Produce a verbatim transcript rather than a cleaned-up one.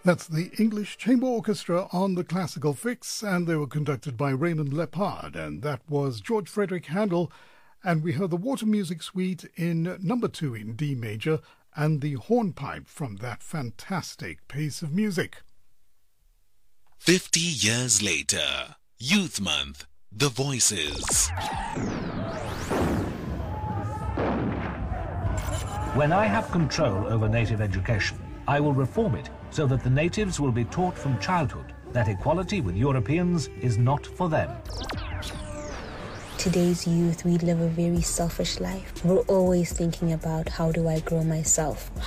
That's the English Chamber Orchestra on the Classical Fix, and they were conducted by Raymond Lepard, and that was George Frederick Handel, and we heard the Water Music Suite in number two in D major, and the hornpipe from that fantastic piece of music. Fifty years later, Youth Month, The Voices. When I have control over native education, I will reform it so that the natives will be taught from childhood that equality with Europeans is not for them. Today's youth, we live a very selfish life. We're always thinking about, how do I grow myself?